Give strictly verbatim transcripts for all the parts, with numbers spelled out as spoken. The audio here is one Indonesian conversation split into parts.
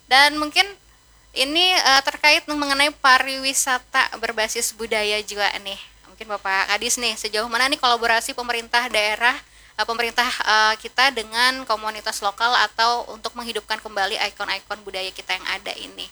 Dan mungkin ini uh, terkait mengenai pariwisata berbasis budaya juga nih. Mungkin Bapak Kadis nih, sejauh mana nih kolaborasi pemerintah daerah, uh, pemerintah uh, kita dengan komunitas lokal atau untuk menghidupkan kembali ikon-ikon budaya kita yang ada ini?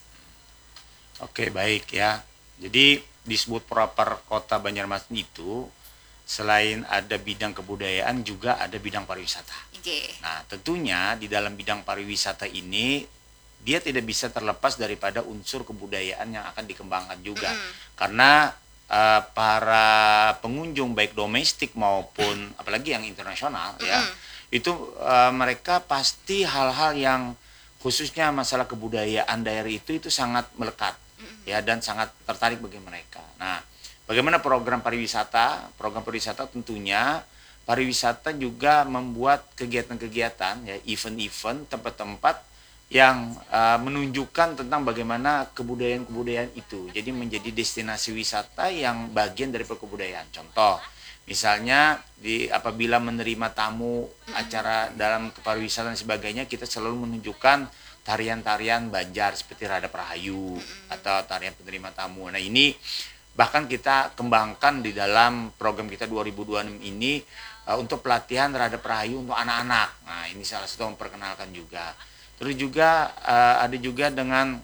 Oke, baik ya. Jadi disebut proper Kota Banjarmasin itu selain ada bidang kebudayaan juga ada bidang pariwisata. Oke. Nah, tentunya di dalam bidang pariwisata ini dia tidak bisa terlepas daripada unsur kebudayaan yang akan dikembangkan juga. Mm. Karena uh, para pengunjung baik domestik maupun apalagi yang internasional mm. ya, itu uh, mereka pasti hal-hal yang khususnya masalah kebudayaan daerah itu itu sangat melekat mm. ya dan sangat tertarik bagi mereka. Nah, bagaimana program pariwisata? Program pariwisata tentunya pariwisata juga membuat kegiatan-kegiatan ya, event-event, tempat-tempat yang uh, menunjukkan tentang bagaimana kebudayaan-kebudayaan itu. Jadi menjadi destinasi wisata yang bagian dari kebudayaan. Contoh, misalnya di apabila menerima tamu acara dalam pariwisata dan sebagainya, kita selalu menunjukkan tarian-tarian Banjar seperti Radap Rahayu atau tarian penerima tamu. Nah, ini bahkan kita kembangkan di dalam program kita dua ribu dua puluh enam ini uh, untuk pelatihan Radap Rahayu untuk anak-anak. Nah, ini salah satu memperkenalkan juga. Terus juga uh, ada juga dengan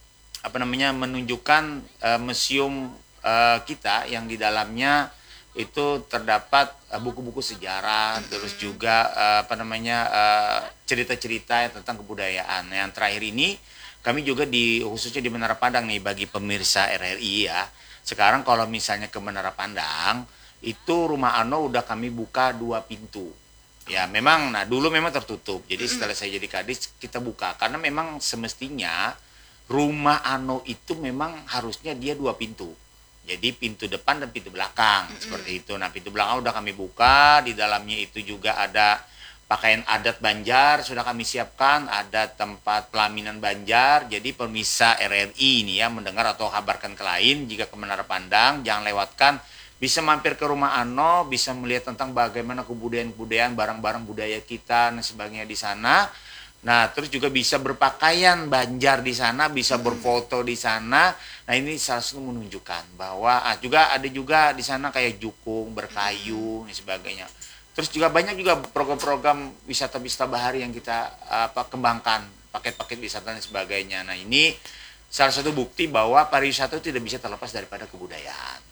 apa namanya menunjukkan uh, museum uh, kita yang di dalamnya itu terdapat uh, buku-buku sejarah, mm-hmm. terus juga uh, apa namanya uh, cerita-cerita tentang kebudayaan. Yang terakhir ini kami juga di khususnya di Menara Padang nih bagi pemirsa R R I ya. Sekarang kalau misalnya ke Menara Padang itu Rumah Ano udah kami buka dua pintu. Ya memang, nah dulu memang tertutup. Jadi setelah saya jadi kadis kita buka karena memang semestinya Rumah Ano itu memang harusnya dia dua pintu. Jadi pintu depan dan pintu belakang mm-hmm. seperti itu. Nah pintu belakang udah kami buka, di dalamnya itu juga ada pakaian adat Banjar sudah kami siapkan, ada tempat pelaminan Banjar. Jadi pemirsa R R I ini ya mendengar atau kabarkan ke lain jika ke Menara Pandang jangan lewatkan. Bisa mampir ke Rumah Ano, bisa melihat tentang bagaimana kebudayaan-kebudayaan, barang-barang budaya kita dan sebagainya di sana. Nah, terus juga bisa berpakaian Banjar di sana, bisa berfoto di sana. Nah, ini salah satu menunjukkan bahwa ah, juga ada juga di sana kayak jukung, berkayu dan sebagainya. Terus juga banyak juga program-program wisata-wisata bahari yang kita apa kembangkan, paket-paket wisata dan sebagainya. Nah, ini salah satu bukti bahwa pariwisata itu tidak bisa terlepas daripada kebudayaan.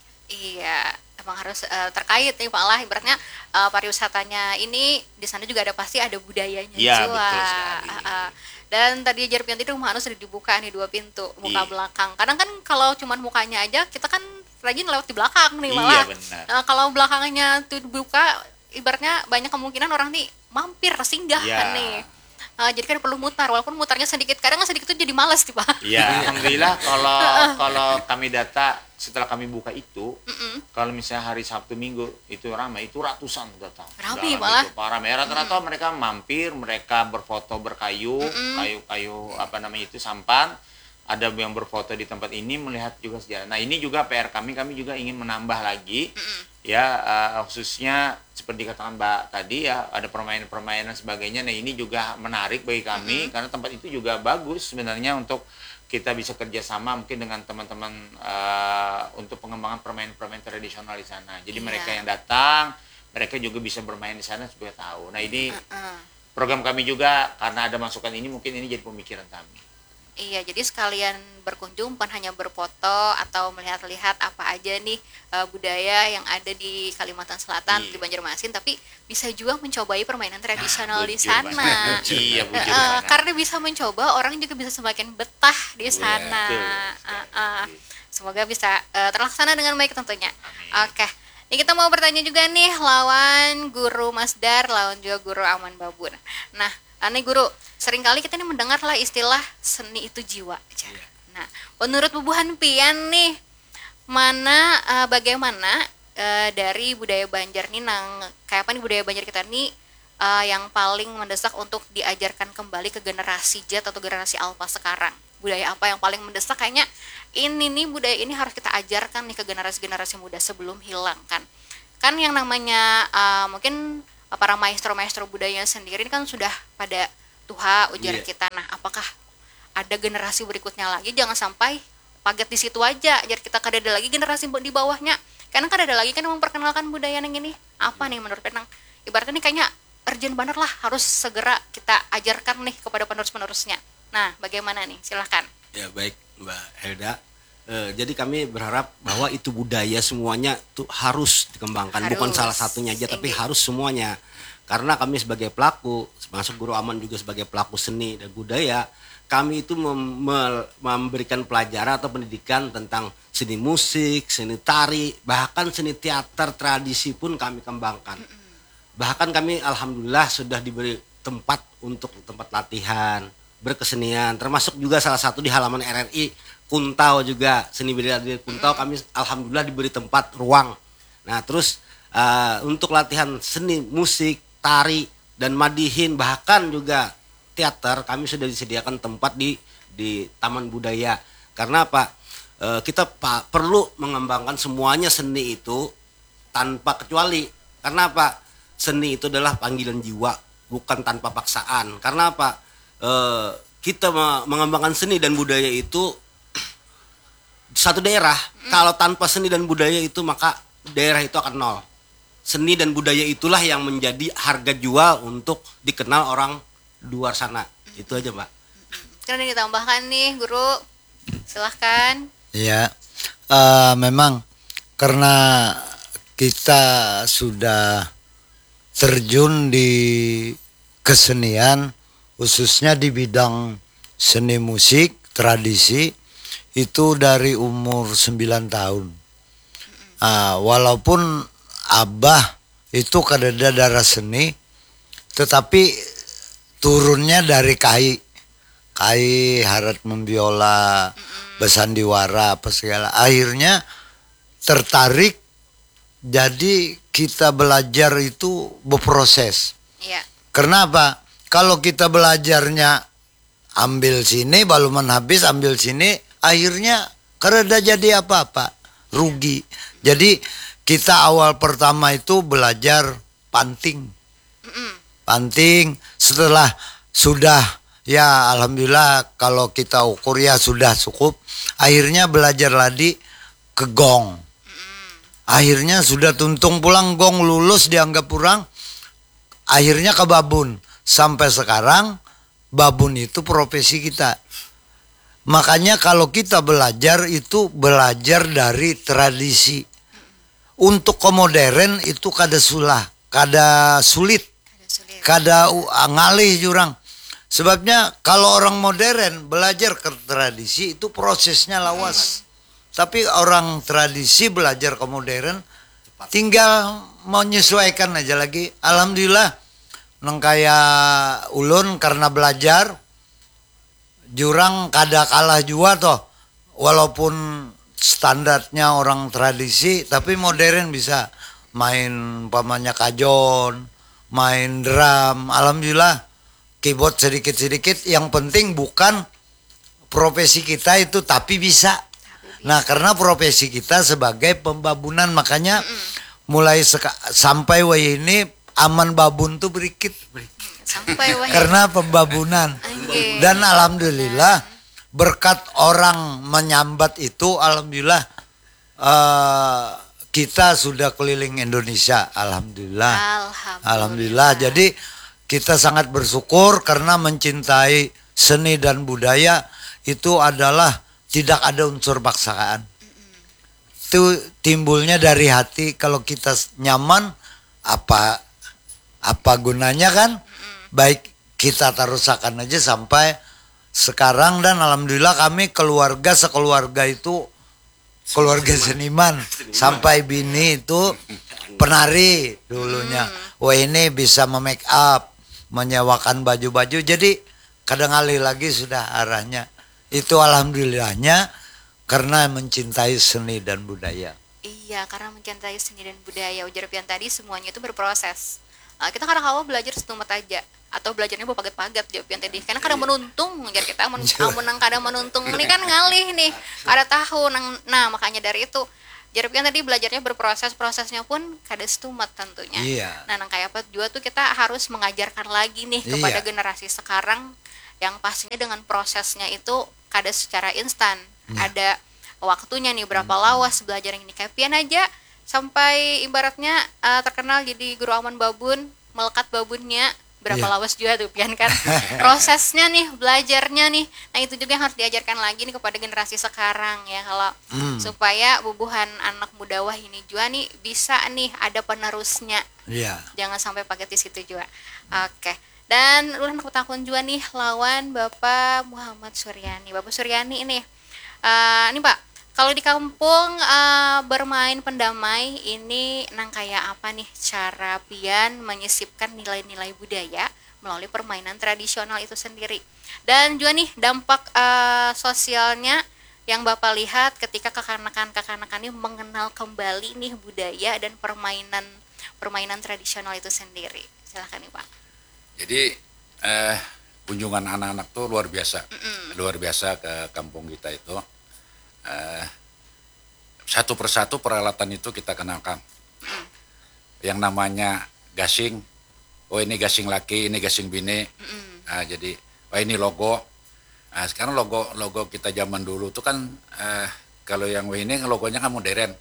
Iya, emang harus uh, terkait nih Pak lah. Ibaratnya uh, pariwisatanya ini di sana juga ada pasti ada budayanya ya, juga. Betul sekali. Uh, uh. Dan tadi Jarpian itu Rumah Ano sudah dibuka nih dua pintu, muka iya. belakang. Kadang kan kalau cuma mukanya aja kita kan rajin lewat di belakang nih malah. Iya, benar. Uh, kalau belakangnya tuh dibuka, ibaratnya banyak kemungkinan orang nih mampir singgah ya. kan nih. Uh, jadi kan perlu mutar, walaupun mutarnya sedikit, kadang sedikit itu jadi malas nih Pak. Iya, alhamdulillah kalau kalau kami data setelah kami buka itu, mm-mm. kalau misalnya hari Sabtu Minggu itu ramai, itu ratusan datang. Ramai malah. Para merah rata-rata mereka mampir, mereka berfoto berkayu, mm-mm. kayu-kayu apa namanya itu sampan. Ada yang berfoto di tempat ini melihat juga sejarah. Nah ini juga P R kami, kami juga ingin menambah lagi, mm-mm. ya uh, khususnya seperti dikatakan Mbak tadi ya ada permainan-permainan sebagainya. Nah ini juga menarik bagi kami mm-hmm. karena tempat itu juga bagus sebenarnya untuk kita bisa kerjasama mungkin dengan teman-teman uh, untuk pengembangan permainan-permainan tradisional di sana. Jadi yeah. mereka yang datang, mereka juga bisa bermain di sana supaya tahu. Nah ini uh-uh. program kami juga karena ada masukan ini mungkin ini jadi pemikiran kami. Iya, jadi sekalian berkunjung bukan hanya berfoto atau melihat-lihat apa aja nih uh, budaya yang ada di Kalimantan Selatan, iya. di Banjarmasin, tapi bisa juga mencobai permainan tradisional nah, di sana. Iya, uh, karena bisa mencoba, orang juga bisa semakin betah di sana. Uh, uh, semoga bisa uh, terlaksana dengan baik tentunya. Oke, okay. Ini kita mau bertanya juga nih lawan Guru Masdar, lawan juga Guru Aman Babun. Nah, aneh Guru, seringkali kita nih mendengar lah istilah seni itu jiwa. Yeah. Nah, menurut Bu Hanpian nih, mana uh, bagaimana uh, dari budaya Banjar nih, nang kayak apa nih budaya Banjar kita nih uh, yang paling mendesak untuk diajarkan kembali ke generasi Z atau generasi Alpha sekarang? Budaya apa yang paling mendesak? Kayaknya ini nih budaya ini harus kita ajarkan nih ke generasi-generasi muda sebelum hilang kan? Kan yang namanya uh, mungkin para maestro-maestro budaya sendiri kan sudah pada tuha ujar yeah. kita. Nah, apakah ada generasi berikutnya lagi, jangan sampai paget di situ aja, jadi kita kada ada lagi generasi di bawahnya. Karena kada ada lagi kan yang memperkenalkan budaya yang ini. Apa nih menurut Penang? Ibaratnya nih kayaknya urgent banget lah, harus segera kita ajarkan nih kepada penerus-penerusnya. Nah, bagaimana nih? Silahkan. Ya baik Mbak Helda. E, jadi kami berharap bahwa itu budaya semuanya tuh harus dikembangkan, harus. Bukan salah satunya aja, tapi harus semuanya. Karena kami sebagai pelaku, masuk Guru Aman juga sebagai pelaku seni dan budaya, kami itu mem- mem- memberikan pelajaran atau pendidikan tentang seni musik, seni tari, bahkan seni teater tradisi pun kami kembangkan. Bahkan kami alhamdulillah sudah diberi tempat untuk tempat latihan, berkesenian, termasuk juga salah satu di halaman R R I Kuntau juga, seni bela diri Kuntau kami alhamdulillah diberi tempat ruang. Nah terus uh, untuk latihan seni musik, tari dan madihin bahkan juga teater kami sudah disediakan tempat di di Taman Budaya. Karena apa? E, kita pa, perlu mengembangkan semuanya seni itu tanpa kecuali. Karena apa? Seni itu adalah panggilan jiwa, bukan tanpa paksaan. Karena apa? E, kita mengembangkan seni dan budaya itu satu daerah. Mm. Kalau tanpa seni dan budaya itu maka daerah itu akan nol. Seni dan budaya itulah yang menjadi harga jual untuk dikenal orang luar sana. Itu aja Mbak. Karena ditambahkan nih Guru, silahkan. Ya, uh, memang karena kita sudah terjun di kesenian, khususnya di bidang seni musik, tradisi, itu dari umur sembilan tahun. Uh, walaupun Abah itu kadada darah seni, tetapi turunnya dari kai, kai Harat membiola, bersandiwara apa segala. Akhirnya tertarik, jadi kita belajar itu berproses. Iya. Kenapa? Kalau kita belajarnya ambil sini, baluman habis ambil sini, akhirnya kereda jadi apa-apa, rugi. Jadi kita awal pertama itu belajar panting. Mm-mm. Panting, setelah sudah ya alhamdulillah kalau kita ukur ya sudah cukup, akhirnya belajar lagi ke gong. Akhirnya sudah tuntung pulang gong, lulus dianggap kurang, akhirnya ke babun. Sampai sekarang babun itu profesi kita. Makanya kalau kita belajar itu belajar dari tradisi. Untuk ke modern itu kada sulah, kada sulit. Kada ngalih jurang. Sebabnya kalau orang modern belajar ke tradisi itu prosesnya lawas. Tapi orang tradisi belajar ke modern tinggal menyesuaikan aja lagi. Alhamdulillah nang kaya ulun karena belajar jurang kada kalah juga toh. Walaupun standarnya orang tradisi tapi modern bisa main pamannya kajon, main drum, alhamdulillah keyboard sedikit-sedikit. Yang penting bukan profesi kita itu tapi bisa. Nah karena profesi kita sebagai pembabunan makanya mulai seka- sampai wai ini aman babun tuh berikit, Sampai wai. karena pembabunan. Okay. Dan alhamdulillah berkat orang menyambat itu alhamdulillah uh, kita sudah keliling Indonesia, alhamdulillah. Alhamdulillah. Alhamdulillah. Jadi kita sangat bersyukur karena mencintai seni dan budaya itu adalah tidak ada unsur paksaan. Mm-mm. Itu timbulnya dari hati. Kalau kita nyaman, apa apa gunanya kan? Mm-mm. Baik kita terusakan aja sampai sekarang. Dan alhamdulillah kami keluarga sekeluarga itu keluarga seniman. Sampai bini itu penari dulunya. Wah ini bisa memake up, menyewakan baju-baju. Jadi kadang kali lagi sudah arahnya. Itu alhamdulillahnya karena mencintai seni dan budaya. Iya, karena mencintai seni dan budaya. Ujar Pian tadi semuanya itu berproses. Uh, kita kadang-kadang belajar setumat aja atau belajarnya bawa paget-paget jawab Pian tadi. Karena kadang menuntung, ujar kita men menang kadang menuntung. Ini kan ngalih nih, kada tahu. Nah, makanya dari itu Jar Pian tadi belajarnya berproses, prosesnya pun kada setumat tentunya. Iya. Nah, nang kayak apa juga tuh kita harus mengajarkan lagi nih kepada iya. generasi sekarang yang pastinya dengan prosesnya itu kada secara instan. Ada waktunya nih berapa lawas belajar yang ini. Kayak Pian aja sampai ibaratnya uh, terkenal jadi guru aman babun, melekat babunnya berapa Iya. lawas juga tuh Pian kan. Prosesnya nih, belajarnya nih. Nah, itu juga yang harus diajarkan lagi nih kepada generasi sekarang ya, kalau Hmm. supaya bubuhan anak muda wah ini juga nih bisa nih ada penerusnya. Iya. Jangan sampai pakai di situ juga. Oke. Dan ulah aku takun juga nih lawan Bapak Muhammad Suryani. Bapak Suryani ini eh ini Pak, kalau di kampung eh, bermain pendamai ini nang kayak apa nih cara Pian menyisipkan nilai-nilai budaya melalui permainan tradisional itu sendiri. Dan juga nih dampak eh, sosialnya yang Bapak lihat ketika kekanakan-kekanakan ini mengenal kembali nih budaya dan permainan permainan tradisional itu sendiri. Silahkan nih Pak. Jadi eh, kunjungan anak-anak tuh luar biasa, luar biasa ke kampung kita itu. Eh, satu persatu peralatan itu kita kenalkan. Yang namanya gasing, oh ini gasing laki, ini gasing bini. Nah, jadi, oh ini logo. Nah, sekarang logo logo kita zaman dulu tuh kan eh, kalau yang ini logonya kan modern.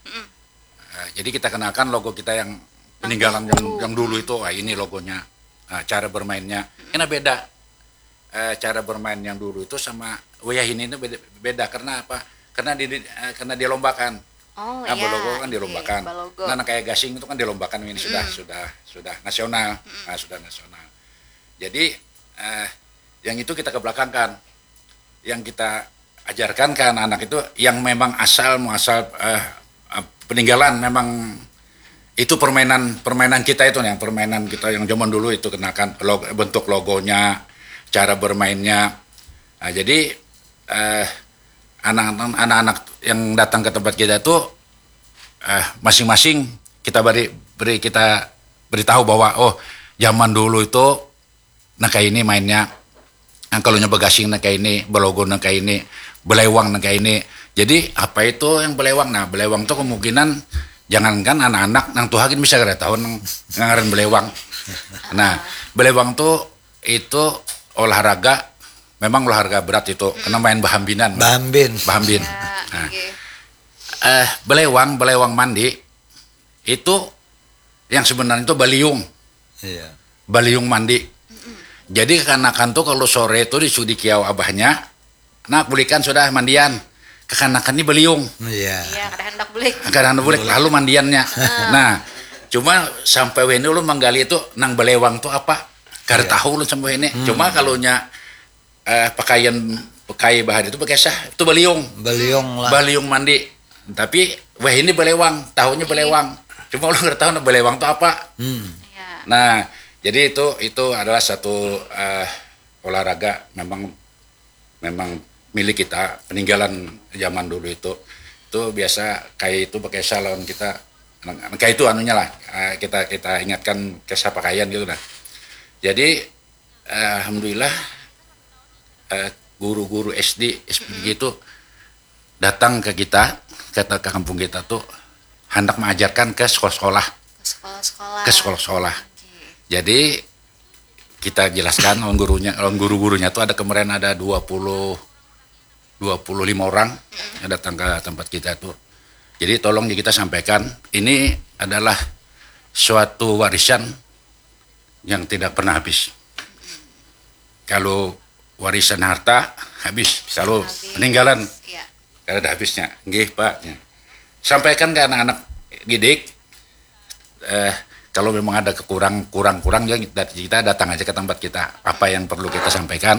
Eh, jadi kita kenalkan logo kita yang peninggalan yang, yang dulu itu, wah ini logonya. Nah, cara bermainnya, ini beda. Eh, cara bermain yang dulu itu sama wayah ini itu beda, beda. Karena apa? Karena di, di eh, karena dilombakan. Oh Nah, iya. balogo kan dilombakan. Oke, balogo. Nah, kayak gasing itu kan dilombakan ini sudah sudah sudah nasional. Nah, sudah nasional. Jadi eh, yang itu kita kebelakangkan. Yang kita ajarkan ke anak-anak itu yang memang asal muasal eh, eh, peninggalan memang itu permainan permainan kita itu yang permainan kita yang zaman dulu itu kenakan logo, bentuk logonya, cara bermainnya. Nah, jadi eh, anak-anak anak-anak yang datang ke tempat kita itu eh, masing-masing kita beri beri kita beritahu bahwa oh zaman dulu itu nah kayak ini mainnya, nah kalau nyoba gasing nah kayak ini, belogo nah kayak ini, belewang nah kayak ini. Jadi apa itu yang belewang? Nah belewang itu kemungkinan jangankan anak-anak nang tuhakin bisa kada tahu nang ngaren belewang. Nah, belewang tuh itu olahraga memang olahraga berat itu karena main bahambinan. Bambin. Bahambin. Ya, Nah, oke. eh belewang, belewang mandi itu yang sebenarnya itu baliung. Iya. Baliung mandi. Jadi kekanakan tuh kalau sore itu disudi kiau abahnya, nak bulikan sudah mandian. Kekanakan ini baliung. Iya. Iya, kada hendak beli. Karena boleh lalu mandiannya. Nah, cuma sampai ini lu menggali itu nang belewang tuh apa? Kada tahu lu sampai ini. Cuma kalau nya eh, pakaian pakai bahan itu pakai sah itu baliung. Beliung lah. Baliung mandi. Tapi wah ini belewang, tahunya belewang. Cuma lu nggak tahu nah belewang tuh apa. Hmm. Iya. Nah, jadi itu itu adalah satu eh, olahraga memang memang milik kita, peninggalan zaman dulu itu. Itu biasa kayak itu pakai salon kita kayak itu anunya lah. eh, kita kita ingatkan kisah pakaian gitu nah. Jadi eh, alhamdulillah eh, guru-guru S D S P G itu datang ke kita, ke, ke kampung kita tuh hendak mengajarkan ke sekolah-sekolah, Ke sekolah-sekolah. ke sekolah-sekolah. Oke. Jadi kita jelaskan lawan gurunya, lawan guru-gurunya tuh ada kemarin ada dua puluh dua puluh lima orang yang datang ke tempat kita tuh. Jadi tolong kita sampaikan ini adalah suatu warisan yang tidak pernah habis. Kalau warisan harta habis, kalau Habis. peninggalan Iya. kada ada habisnya. Nggih, Pak. Sampaikan ke anak-anak didik eh kalau memang ada kekurang kurang kurang ya kita datang aja ke tempat kita, apa yang perlu kita sampaikan.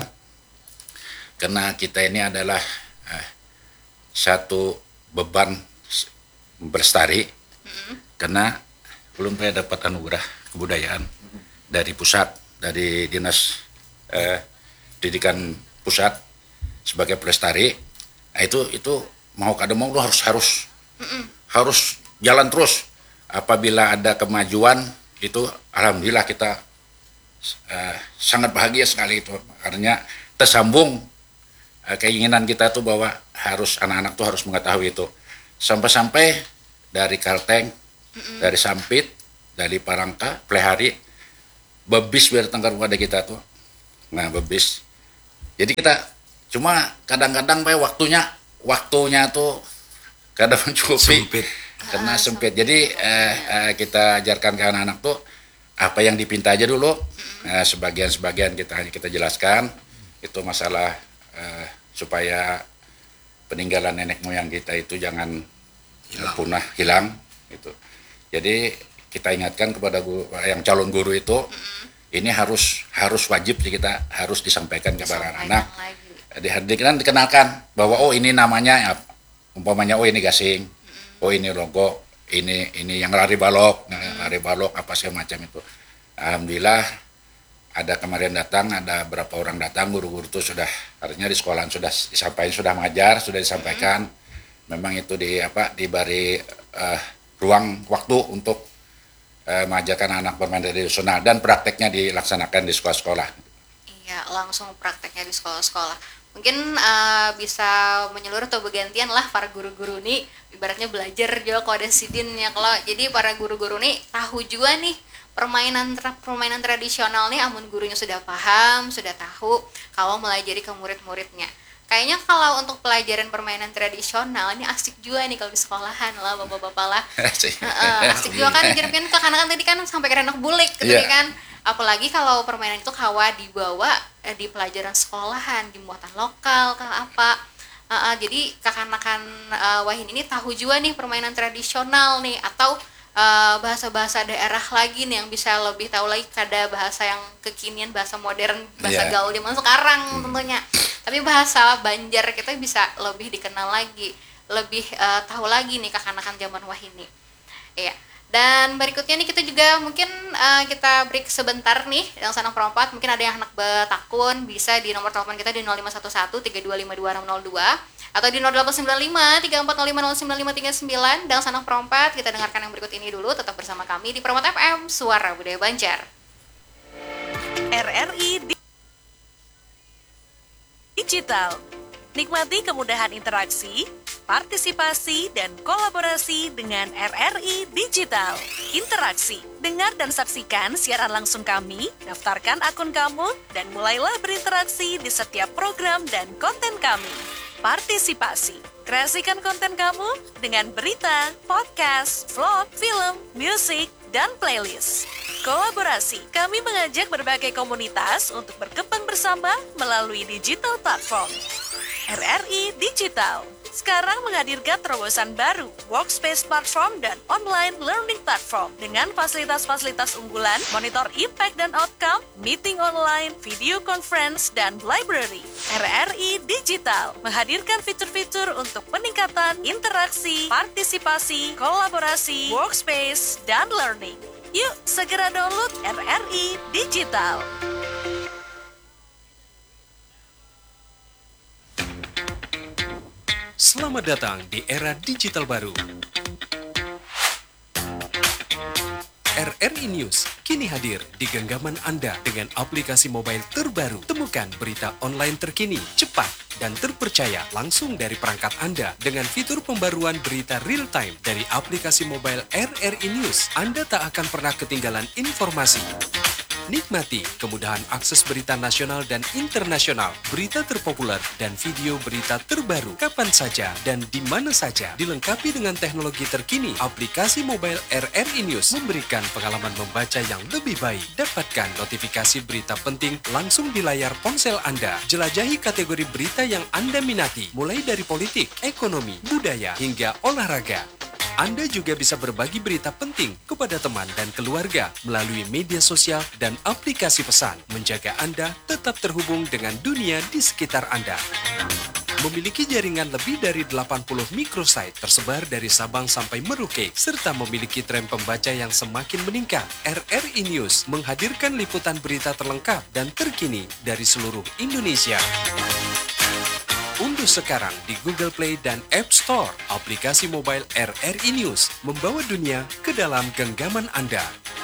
Karena kita ini adalah eh, satu beban berlestari, karena belum pernah dapat anugerah kebudayaan dari pusat, dari dinas eh, pendidikan pusat sebagai pelestari. Nah, itu itu mau kada mau lu harus harus harus jalan terus. Apabila ada kemajuan itu alhamdulillah kita eh, sangat bahagia sekali itu, karena tersambung eh, keinginan kita tuh bahwa harus anak-anak tuh harus mengetahui itu, sampai-sampai dari Kalteng, dari Sampit, dari Parangka, Plehari, bebis biar tengkar pada kita tuh. Nah bebis Jadi kita cuma kadang-kadang Pak waktunya waktunya tuh kadang mencukupi Sempit. karena sempit. Jadi eh, eh, kita ajarkan ke anak-anak tuh apa yang dipinta aja dulu. Eh, sebagian-sebagian kita hanya kita jelaskan itu masalah eh, supaya peninggalan nenek moyang kita itu jangan Hilang. punah hilang gitu. Jadi kita ingatkan kepada guru, yang calon guru itu ini harus harus wajib sih kita harus disampaikan kepada anak-anak. Di, di, dikenalkan bahwa oh ini namanya ya, umpamanya oh ini gasing, oh ini logo, ini ini yang lari balok, nah, lari balok apa segala macam itu. Alhamdulillah ada kemarin datang, ada berapa orang datang guru-guru itu sudah artinya di sekolahan sudah disampaikan, sudah mengajar, sudah disampaikan. Memang itu di apa diberi uh, ruang waktu untuk uh, mengajarkan anak bermain tradisional dan prakteknya dilaksanakan di sekolah-sekolah. Iya, langsung prakteknya di sekolah-sekolah. Mungkin uh, bisa menyeluruh atau bergantian lah para guru-guru nih, ibaratnya belajar juga kode sidinnya. Kalau jadi para guru-guru nih tahu juga nih permainan permainan tradisional nih, amun gurunya sudah paham, sudah tahu, kalau melajari ke murid-muridnya. Kayaknya kalau untuk pelajaran permainan tradisional ini asik juga nih kalau di sekolahan lah bapak-bapak lah. uh, asik juga kan, jadi kan kekanak-kanak tadi kan sampai ke anak bulik gitu yeah. kan. Apalagi kalau permainan itu kawa dibawa eh, di pelajaran sekolahan, di muatan lokal ke apa. Uh, uh, jadi kekanakan uh, Wahin ini tahu juga nih permainan tradisional nih, atau uh, bahasa-bahasa daerah lagi nih yang bisa lebih tahu lagi kada bahasa yang kekinian, bahasa modern, bahasa Yeah. gaul zaman sekarang tentunya. Tapi bahasa Banjar kita bisa lebih dikenal lagi, lebih uh, tahu lagi nih kekanakan zaman Wahini. Iya. Dan berikutnya nih kita juga mungkin uh, kita break sebentar nih yang sanang perempat, mungkin ada yang anak betakun bisa di nomor telepon kita di nol lima satu satu tiga dua lima dua enam nol dua atau di nol delapan sembilan lima tiga empat nol lima nol sembilan lima tiga sembilan. Dan sanang perempat kita dengarkan yang berikut ini dulu, tetap bersama kami di Permata F M, Suara Budaya Banjar. R R I Digital. Nikmati kemudahan interaksi, partisipasi, dan kolaborasi dengan R R I Digital. Interaksi, dengar dan saksikan siaran langsung kami, daftarkan akun kamu, dan mulailah berinteraksi di setiap program dan konten kami. Partisipasi, kreasikan konten kamu dengan berita, podcast, vlog, film, musik, dan playlist. Kolaborasi, kami mengajak berbagai komunitas untuk berkembang bersama melalui digital platform. R R I Digital sekarang menghadirkan terobosan baru, workspace platform dan online learning platform dengan fasilitas-fasilitas unggulan, monitor impact dan outcome, meeting online, video conference, dan library. R R I Digital menghadirkan fitur-fitur untuk peningkatan interaksi, partisipasi, kolaborasi, workspace, dan learning. Yuk, segera download R R I Digital. Selamat datang di era digital baru. R R I News kini hadir di genggaman Anda dengan aplikasi mobile terbaru. Temukan berita online terkini, cepat, dan terpercaya langsung dari perangkat Anda dengan fitur pembaruan berita real time dari aplikasi mobile R R I News. Anda tak akan pernah ketinggalan informasi. Nikmati kemudahan akses berita nasional dan internasional, berita terpopuler, dan video berita terbaru kapan saja dan di mana saja. Dilengkapi dengan teknologi terkini, aplikasi mobile R R I News memberikan pengalaman membaca yang lebih baik. Dapatkan notifikasi berita penting langsung di layar ponsel Anda. Jelajahi kategori berita yang Anda minati, mulai dari politik, ekonomi, budaya, hingga olahraga. Anda juga bisa berbagi berita penting kepada teman dan keluarga melalui media sosial dan aplikasi pesan, menjaga Anda tetap terhubung dengan dunia di sekitar Anda. Memiliki jaringan lebih dari delapan puluh microsite tersebar dari Sabang sampai Merauke, serta memiliki tren pembaca yang semakin meningkat. R R I News menghadirkan liputan berita terlengkap dan terkini dari seluruh Indonesia. Unduh sekarang di Google Play dan App Store aplikasi mobile R R I News, membawa dunia ke dalam genggaman Anda.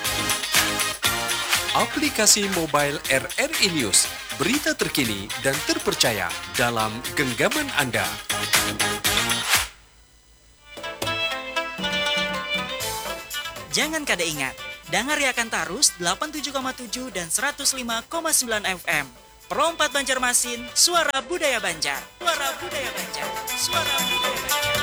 Aplikasi mobile R R I News, berita terkini dan terpercaya dalam genggaman Anda. Jangan kada ingat, dengar Yakan Tarus delapan puluh tujuh koma tujuh dan seratus lima koma sembilan F M. Perompat Banjarmasin, suara budaya Banjar. Suara budaya Banjar. Suara budaya Banjar.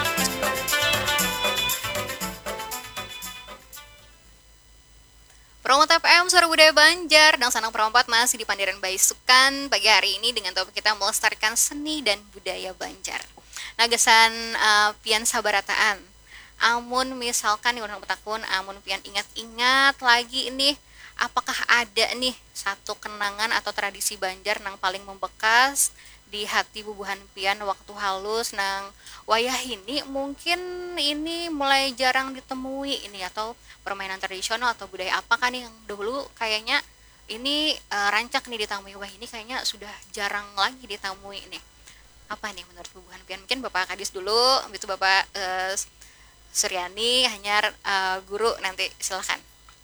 Perompat F M, suara budaya Banjar, dan Sanang Perompat masih di Pandiran Baisukan pagi hari ini dengan topik kita melestarikan seni dan budaya Banjar. Nagasan uh, pian sabarataan. Amun misalkan di orang petakun, amun pian ingat-ingat lagi ini, apakah ada nih satu kenangan atau tradisi Banjar nang paling membekas di hati bubuhan pian waktu halus nang wayah ini mungkin ini mulai jarang ditemui ini, atau permainan tradisional atau budaya apa kan yang dulu kayaknya ini uh, rancak nih ditemui, wah ini kayaknya sudah jarang lagi ditemui nih. Apa nih menurut bubuhan pian? Mungkin Bapak Kadis dulu, itu Bapak uh, Suryani, Hanyar, uh, guru nanti silakan.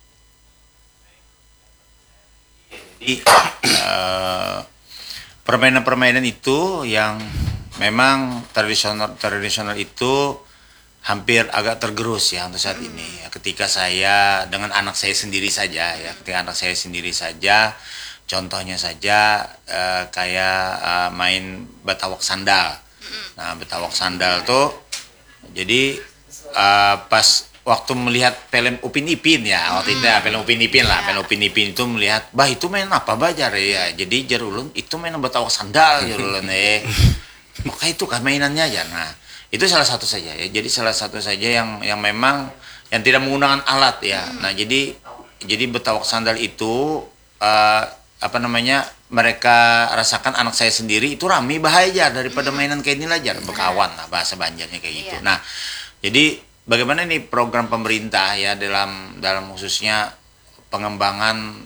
Jadi uh, permainan-permainan itu yang memang tradisional tradisional itu hampir agak tergerus ya untuk saat ini. Ketika saya dengan anak saya sendiri saja ya, ketika anak saya sendiri saja, contohnya saja uh, kayak uh, main batawak sandal. Nah, batawak sandal tuh jadi uh, pas waktu melihat film Upin Ipin ya, waktu itu ya film Upin Ipin lah, film Upin Ipin itu melihat, bah itu main apa Bajar ya, jadi jarulun itu main batawak sandal jarulun eh, maka itu kan mainannya aja. Nah itu salah satu saja ya, jadi salah satu saja yang yang memang yang tidak menggunakan alat ya. Nah jadi jadi batawak sandal itu uh, apa namanya mereka rasakan anak saya sendiri itu rame bahaya daripada mainan kayak ini aja, bekawan lah bahasa Banjarnya kayak gitu. Nah jadi bagaimana nih program pemerintah ya dalam dalam khususnya pengembangan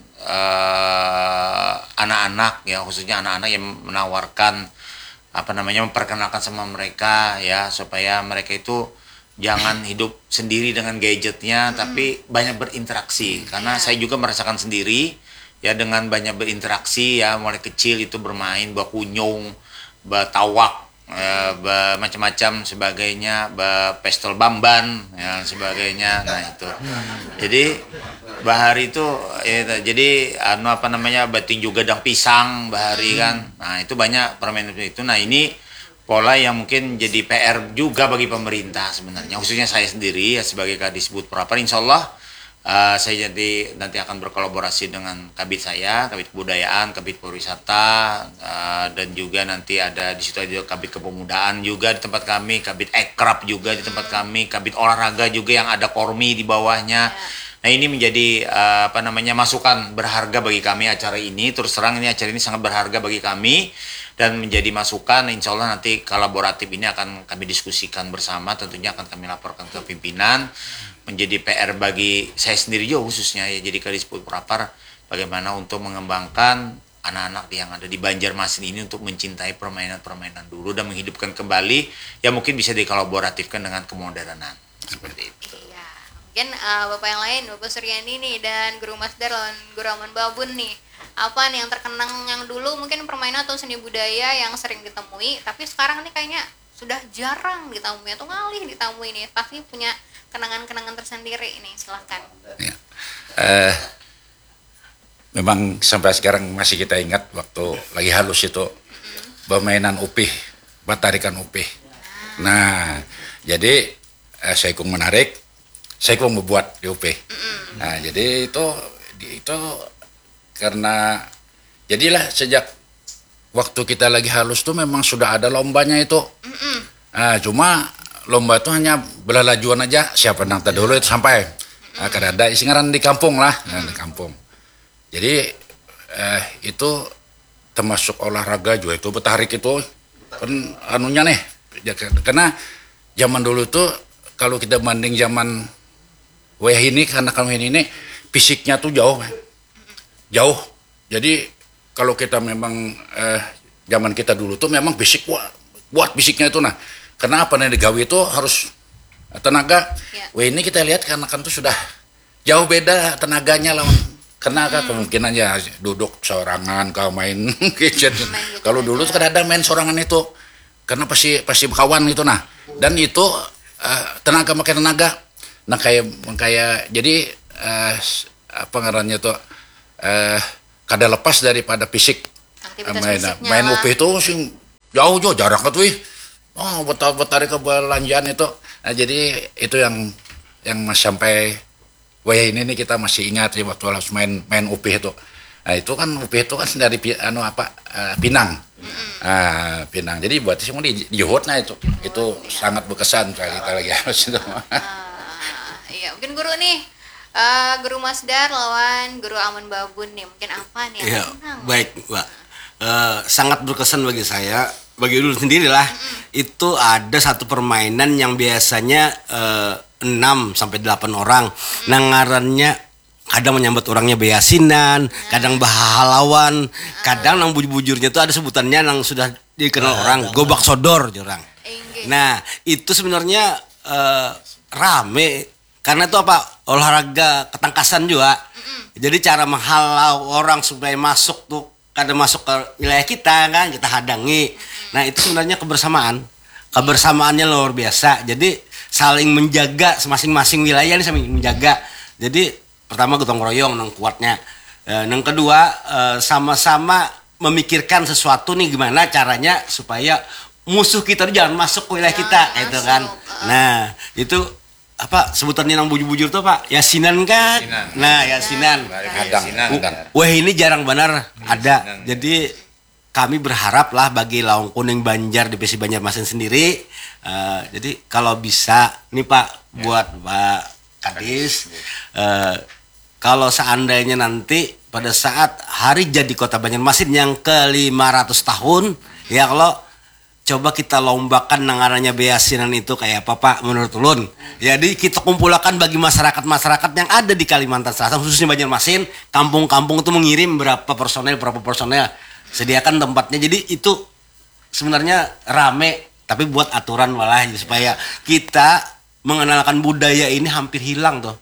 uh, anak-anak ya, khususnya anak-anak yang menawarkan apa namanya memperkenalkan sama mereka ya, supaya mereka itu jangan hidup sendiri dengan gadgetnya, hmm. tapi banyak berinteraksi. Karena saya juga merasakan sendiri ya, dengan banyak berinteraksi ya, mulai kecil itu bermain bakunyung, batawak, Uh, macam-macam sebagainya, pestol bamban ya sebagainya. Nah itu jadi bahari itu ya, jadi anu apa namanya batinju gadang pisang bahari kan. Nah itu banyak permainan itu. Nah ini pola yang mungkin jadi P R juga bagi pemerintah sebenarnya, khususnya saya sendiri ya sebagai Kadisbud Prapar. Insya Allah Uh, saya jadi nanti akan berkolaborasi dengan kabit saya, kabit kebudayaan, kabit pariwisata, uh, dan juga nanti ada di situ ada kabit kepemudaan juga di tempat kami, kabit ekrab juga di tempat kami, kabit olahraga juga yang ada kormi di bawahnya. Nah ini menjadi uh, apa namanya masukan berharga bagi kami acara ini. Terus terang ini acara ini sangat berharga bagi kami dan menjadi masukan. Insya Allah nanti kolaboratif ini akan kami diskusikan bersama, tentunya akan kami laporkan ke pimpinan. Menjadi P R bagi saya sendiri juga khususnya ya, jadi Kadisbud Prapar bagaimana untuk mengembangkan anak-anak yang ada di Banjarmasin ini untuk mencintai permainan-permainan dulu dan menghidupkan kembali yang mungkin bisa dikolaboratifkan dengan kemodernan seperti itu. Iya, mungkin uh, Bapak yang lain, Bapak Suryani nih dan Guru Masdar lawan Guru Aman Babun nih, apa nih yang terkenang yang dulu mungkin permainan atau seni budaya yang sering ditemui tapi sekarang nih kayaknya sudah jarang ditemui atau ngalih ditemui nih, pasti punya kenangan-kenangan tersendiri ini, silahkan. Ya. Uh, memang sampai sekarang masih kita ingat waktu lagi halus itu mm-hmm. permainan upih, batarikan upih. Nah, nah jadi uh, saya kung menarik, saya kung membuat di upih. Mm-hmm. Nah jadi itu itu karena jadilah sejak waktu kita lagi halus tuh memang sudah ada lombanya itu. Mm-hmm. Nah cuma lomba itu hanya belalajuan aja, siapa nang dulu itu sampai nah, kada ada isingaran di kampung lah, nah, di kampung. Jadi eh, itu termasuk olahraga juga itu betarik itu kan anunya nih, karena zaman dulu tuh kalau kita banding zaman weh ini, karena kami ini fisiknya tuh jauh, jauh. Jadi kalau kita memang eh, zaman kita dulu tuh memang fisik buat, buat fisiknya itu nah. Karena apa nih digawe itu harus tenaga. Ya. Wah ini kita lihat karena kan tuh sudah jauh beda tenaganya lawan tenaga. Hmm. Kemungkinannya duduk sorangan kau main gadget. Kalau dulu tuh kan ada main sorangan itu karena pasti pasti kawan itu nah. Dan itu uh, tenaga makin tenaga. Nah kayak kayak jadi uh, apa ngarannya tuh uh, kada lepas daripada fisik. Aktivitas main fisiknya main lah. U P itu sih jauh jauh jarak tuh wih. Oh, betul betul ke belanjaan itu. Nah, jadi itu yang yang masih sampai wah ini nih kita masih ingat sih waktu harus main main U P itu. Nah, itu kan U P itu kan dari anu apa uh, Pinang. Ah, Pinang. Jadi buat semua di di Johotna itu. Itu sangat berkesan sekali kita lagi harus itu. Ah, iya, mungkin guru nih, eh, guru Masdar lawan guru Aman Babun nih, mungkin apa nih? Iya, yang menang? baik, Mbak. Eh, sangat berkesan bagi saya, bagi dulu sendiri lah. Itu ada satu permainan yang biasanya eh, enam sampai delapan orang. Nah, ngarannya kadang menyambut orangnya beasinan, kadang bahalawan, kadang nang bujur-bujurnya itu ada sebutannya yang sudah dikenal orang, gobak sodor jorang. Enggak. Nah, itu sebenarnya eh, rame karena itu apa? Olahraga ketangkasan juga. Jadi cara menghalau orang supaya masuk tuh kadang masuk ke wilayah kita kan, kita hadangi. Nah, itu sebenarnya kebersamaan. Kebersamaannya luar biasa. Jadi saling menjaga masing-masing wilayah ini saling menjaga. Jadi pertama gotong royong nang kuatnya. E, yang kedua e, sama-sama memikirkan sesuatu nih gimana caranya supaya musuh kita tuh jangan masuk ke wilayah kita, itu kan. Nah, itu apa sebutannya nang bujur-bujur tuh Pak? Yasinan kan? Yasinan. Nah, yasinan. Kadang, kadang. Wah, ini jarang benar ada. Jadi kami berharap lah bagi Lawang Kuning Banjar di P S I Banjarmasin sendiri. Uh, jadi kalau bisa nih Pak buat Pak Kadis, uh, kalau seandainya nanti pada saat hari jadi Kota Banjarmasin yang ke lima ratus tahun, ya kalau coba kita lombakan nangarannya beasinan itu kayak apa Pak menurut ulun. Jadi kita kumpulkan bagi masyarakat-masyarakat yang ada di Kalimantan Selatan khususnya Banjarmasin, kampung-kampung itu mengirim berapa personel berapa personel, sediakan tempatnya. Jadi itu sebenarnya rame tapi buat aturan malah supaya kita mengenalkan budaya ini hampir hilang tuh.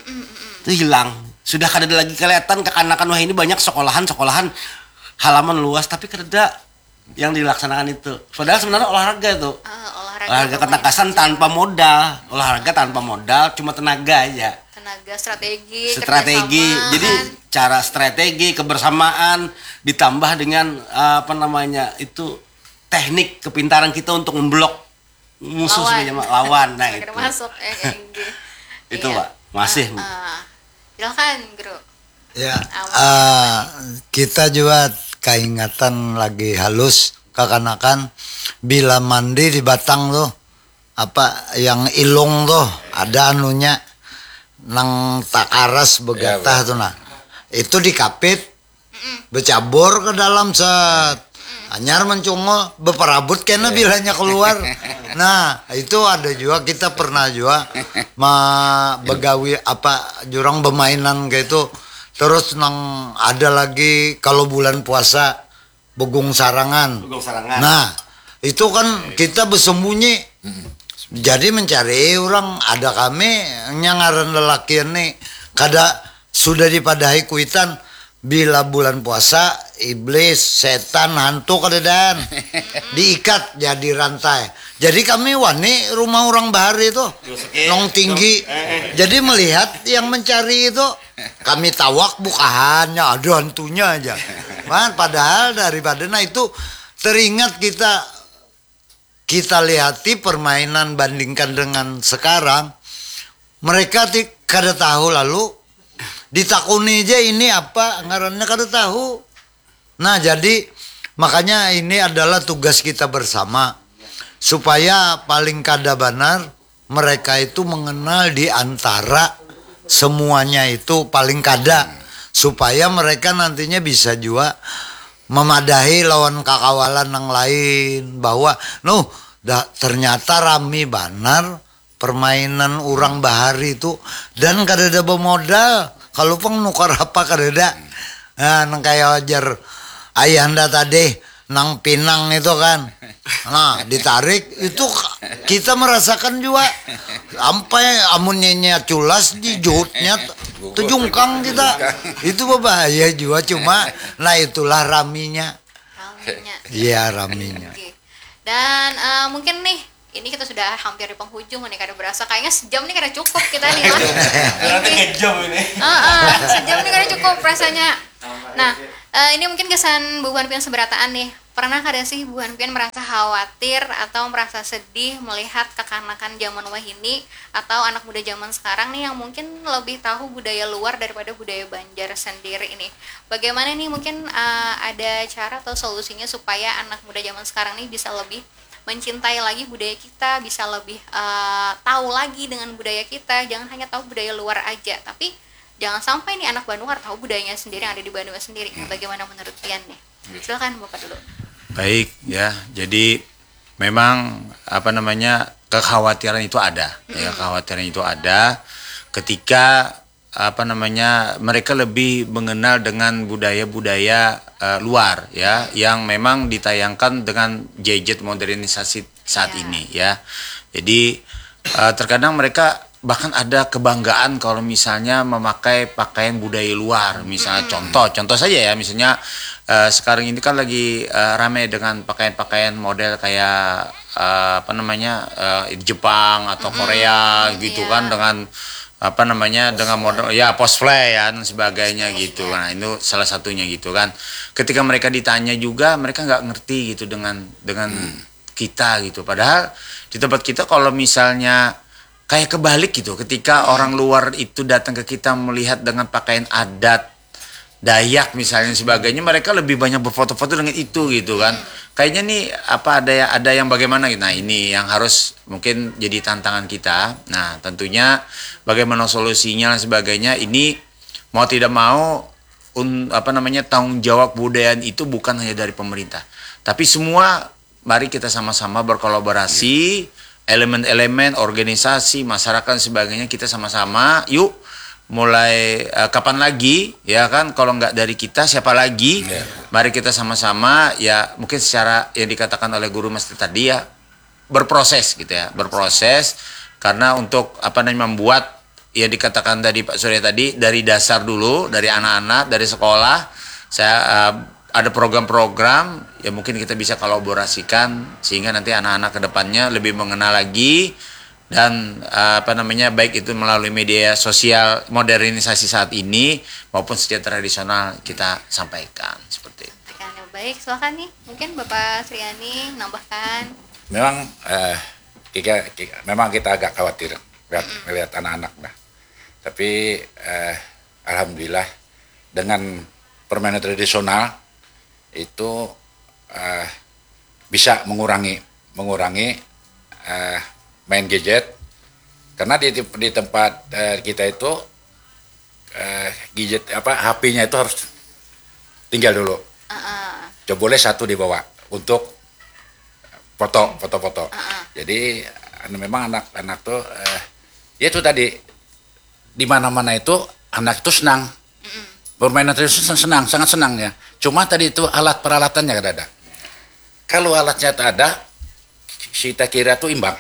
Itu hilang. Sudah kada lagi kelihatan kekanakan wah ini banyak sekolahan-sekolahan halaman luas tapi kada yang dilaksanakan itu. Padahal sebenarnya olahraga itu. Ah, olahraga, Olahraga ketangkasan tanpa modal, olahraga tanpa modal, cuma tenaga aja. Tenaga, strategi, Strategi. kerjasama, Jadi kan? cara strategi, kebersamaan ditambah dengan apa namanya? Itu teknik kepintaran kita untuk memblok musuh Lawan. sebenarnya lawan. Nah, Supaya itu. kada masuk eh, kayak gitu. Itu, Iya. Pak. Masih. Ah, ah. Silakan, Guru. Ya, Aman. eh, kita juga keingatan lagi halus kekanakan bila mandi di Batang tuh apa yang ilung tuh ada anunya nang takaras begatah Ya, tuh nah itu dikapit bercabur ke dalam set anyar mencungo beperabut kena bilanya keluar. Nah itu ada juga kita pernah juga ma begawi apa jurang bermainan kayak itu. Terus nang ada lagi kalau bulan puasa begung sarangan. Begung sarangan. Nah, itu kan kita bersembunyi. Jadi mencari orang ada kami nyangaran lelaki ini kada sudah dipadahi kuitan bila bulan puasa iblis, setan, hantu kadang diikat jadi rantai. Jadi kami wani rumah orang bahari itu nong tinggi. Jadi melihat yang mencari itu kami tawak bukahannya ada hantunya aja. Man, padahal daripada nah itu teringat kita kita lihati permainan bandingkan dengan sekarang mereka ti, kada tahu lalu ditakuni aja ini apa ngarannya kada tahu. Nah jadi makanya ini adalah tugas kita bersama supaya paling kada benar mereka itu mengenal di antara semuanya itu paling kada supaya mereka nantinya bisa juga memadahi lawan kakawalan yang lain bahwa nuh dah, ternyata rami banar permainan orang bahari itu dan kada ada bermodal kalau peng nukar apa kada ada. Nah nang kayak ajar ayahanda tadi nang Pinang itu kan, nah ditarik itu kita merasakan juga sampai amunnya culas di jutnya tujungkang kita itu berbahaya juga cuma nah itulah raminya. Raminya. Iya raminya. Oke. Dan eh, mungkin nih ini kita sudah hampir di penghujung nih kada berasa kayaknya sejam nih kada cukup kita nih lah. Ini jam ini. Ah, ah, sejam nih kada cukup rasanya. Nah, Uh, ini mungkin kesan Bu Wanpian seberataan nih. Pernah kada sih Bu Wanpian merasa khawatir atau merasa sedih melihat kekanakan zaman wahini atau anak muda zaman sekarang nih yang mungkin lebih tahu budaya luar daripada budaya Banjar sendiri ini. Bagaimana nih mungkin uh, ada cara atau solusinya supaya anak muda zaman sekarang nih bisa lebih mencintai lagi budaya kita, bisa lebih uh, tahu lagi dengan budaya kita, jangan hanya tahu budaya luar aja, tapi jangan sampai nih anak Bandung tahu budayanya sendiri yang ada di Bandung sendiri. Bagaimana menurut Pian nih? Silakan Bapak dulu. Baik ya, jadi memang apa namanya kekhawatiran itu ada, mm-hmm. ya kekhawatiran itu ada ketika apa namanya mereka lebih mengenal dengan budaya-budaya uh, luar ya, yang memang ditayangkan dengan gadget modernisasi saat yeah. ini ya. Jadi uh, terkadang mereka bahkan ada kebanggaan kalau misalnya memakai pakaian budaya luar, misalnya hmm. contoh contoh saja ya, misalnya uh, sekarang ini kan lagi uh, ramai dengan pakaian-pakaian model kayak uh, apa namanya uh, Jepang atau Korea hmm. gitu yeah. kan, dengan apa namanya post dengan model ya cosplay ya dan sebagainya post gitu. Nah itu salah satunya gitu kan. Ketika mereka ditanya juga mereka nggak ngerti gitu dengan dengan hmm. kita gitu. Padahal di tempat kita kalau misalnya kayak kebalik gitu, ketika hmm. orang luar itu datang ke kita melihat dengan pakaian adat Dayak misalnya sebagainya, mereka lebih banyak berfoto-foto dengan itu gitu kan. Hmm. Kayaknya nih apa ada ada yang bagaimana gitu. Nah, ini yang harus mungkin jadi tantangan kita. Nah, tentunya bagaimana solusinya dan sebagainya, ini mau tidak mau un, apa namanya tanggung jawab budayaan itu bukan hanya dari pemerintah, tapi semua mari kita sama-sama berkolaborasi. Hmm. Elemen-elemen organisasi masyarakat dan sebagainya, kita sama-sama yuk mulai uh, kapan lagi ya kan, kalau nggak dari kita siapa lagi, yeah. Mari kita sama-sama ya mungkin secara yang dikatakan oleh Guru Master tadi ya berproses gitu ya, berproses karena untuk apa namanya membuat ya dikatakan tadi Pak Surya tadi dari dasar dulu, dari anak-anak, dari sekolah saya uh, ada program-program ya mungkin kita bisa kolaborasikan sehingga nanti anak-anak kedepannya lebih mengenal lagi dan uh, apa namanya baik itu melalui media sosial modernisasi saat ini maupun sejak tradisional kita sampaikan seperti itu. Baik, silakan nih mungkin Bapak Sriani menambahkan. Memang uh, kita, kita memang kita agak khawatir lihat mm. melihat anak-anak nah. Tapi uh, alhamdulillah dengan permainan tradisional itu uh, bisa mengurangi mengurangi uh, main gadget, karena di di tempat uh, kita itu uh, gadget apa H P-nya itu harus tinggal dulu. Uh-uh. Coba boleh satu dibawa untuk foto foto-foto. Uh-uh. Jadi memang anak-anak tuh uh, ya itu tadi di mana-mana itu anak itu senang. Uh-uh. Bermain tradisional senang, sangat senang ya. Cuma tadi itu alat peralatannya tidak ada. Kalau alatnya tak ada, kita kira itu imbang.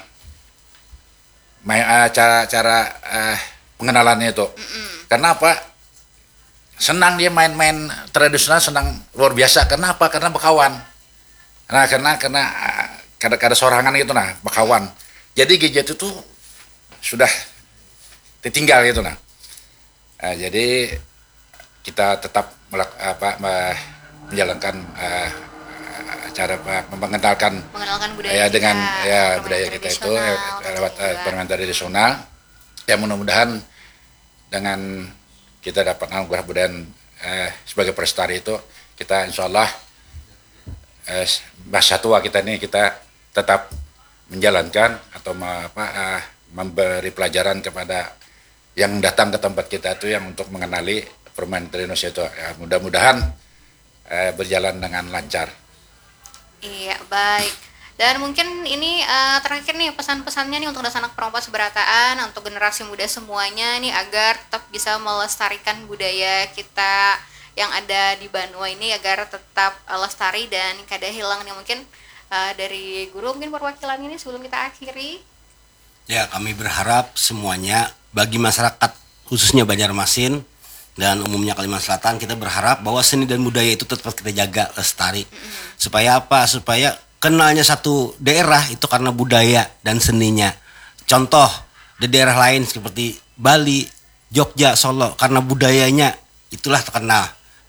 Main, uh, cara cara uh, pengenalannya itu. Mm-mm. Karena apa? Senang dia main-main tradisional, senang luar biasa. Kenapa? Karena bekawan. Nah, karena karena uh, kada-kada sorangan gitu nah, bekawan. Jadi gadget itu sudah ditinggal gitu nah. Nah jadi kita tetap melak, apa, menjalankan uh, cara mengenalkan mengenalkan budaya ya, dengan kita, ya budaya kita itu lewat uh, permainan tradisional. Ya mudah-mudahan dengan kita dapat anugerah budaya uh, sebagai pelestari itu kita insya Allah uh, bahasa tua kita ini kita tetap menjalankan atau apa, uh, memberi pelajaran kepada yang datang ke tempat kita itu yang untuk mengenali permainan tradisional itu ya, mudah-mudahan eh, berjalan dengan lancar. Iya baik. Dan mungkin ini uh, terakhir nih pesan-pesannya nih untuk anak perempuan seberataan, untuk generasi muda semuanya nih agar tetap bisa melestarikan budaya kita yang ada di Banua ini agar tetap uh, lestari dan kada hilang nih. Mungkin uh, dari guru mungkin perwakilan ini sebelum kita akhiri. Ya kami berharap semuanya bagi masyarakat khususnya Banjarmasin dan umumnya Kalimantan Selatan, kita berharap bahwa seni dan budaya itu tetap kita jaga lestari. Mm-hmm. Supaya apa? Supaya kenalnya satu daerah itu karena budaya dan seninya. Contoh di daerah lain seperti Bali, Jogja, Solo karena budayanya itulah terkenal.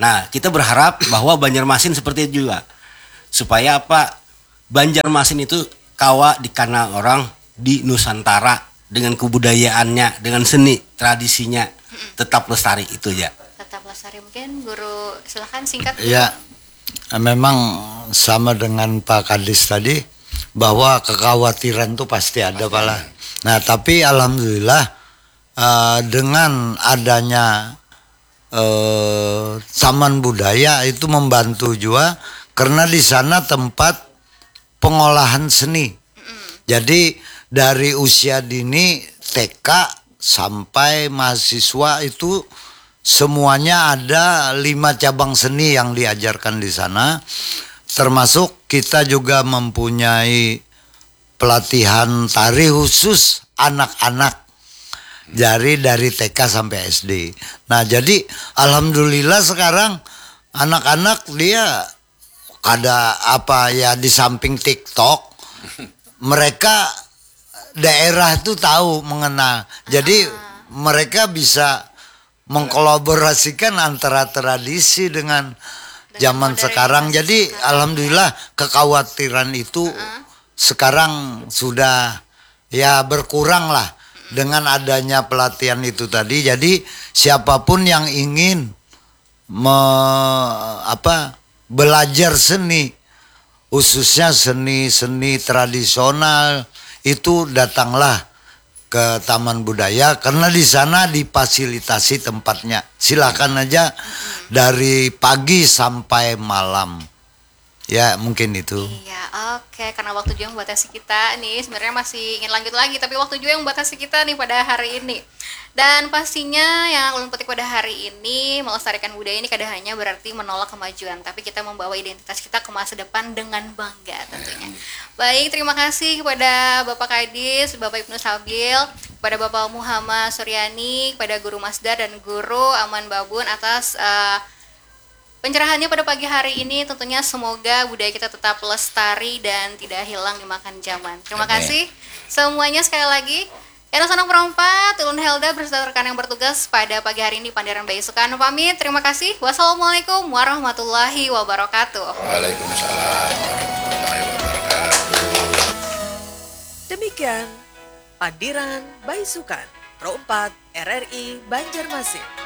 Nah, kita berharap bahwa Banjarmasin seperti itu juga. Supaya apa? Banjarmasin itu kawa dikenal orang di Nusantara dengan kebudayaannya, dengan seni, tradisinya tetap lestari itu ya. Tetap lestari. Mungkin guru silakan singkat. Ya, memang sama dengan Pak Kadis tadi bahwa kekhawatiran itu pasti ada pala. Nah, tapi alhamdulillah uh, dengan adanya uh, Taman Budaya itu membantu juga karena di sana tempat pengolahan seni. Jadi dari usia dini T K sampai mahasiswa itu semuanya ada lima cabang seni yang diajarkan di sana. Termasuk kita juga mempunyai pelatihan tari khusus anak-anak dari dari T K sampai S D. Nah, jadi alhamdulillah sekarang anak-anak dia ada apa ya, di samping TikTok mereka daerah itu tahu mengenal. Jadi mereka bisa mengkolaborasikan antara tradisi dengan zaman sekarang. Jadi alhamdulillah kekhawatiran itu sekarang sudah ya berkurang lah dengan adanya pelatihan itu tadi. Jadi siapapun yang ingin me, apa belajar seni, khususnya seni-seni tradisional, itu datanglah ke Taman Budaya karena di sana difasilitasi tempatnya. Silakan aja dari pagi sampai malam. Ya, mungkin itu. Iya, oke. Karena waktu juga yang membatasi kita nih, sebenarnya masih ingin lanjut lagi, tapi waktu juga yang membatasi kita nih pada hari ini. Dan pastinya yang ulun petik pada hari ini, melestarikan budaya ini kadang hanya berarti menolak kemajuan, tapi kita membawa identitas kita ke masa depan dengan bangga tentunya. Baik, terima kasih kepada Bapak Kadis, Bapak Ibnu Sabil, kepada Bapak Muhammad Suryani, kepada Guru Masdar dan Guru Aman Babun atas uh, pencerahannya pada pagi hari ini. Tentunya semoga budaya kita tetap lestari dan tidak hilang dimakan zaman. Terima Amin. kasih semuanya sekali lagi. Era Sanang Perempat, Ulun Helda beserta rekan yang bertugas pada pagi hari ini Panderan Bayi Sukarno pamit. Terima kasih. Wassalamualaikum warahmatullahi wabarakatuh. Waalaikumsalam warahmatullahi wabarakatuh. Demikian Pandiran Baisukan Pro empat R R I Banjarmasin.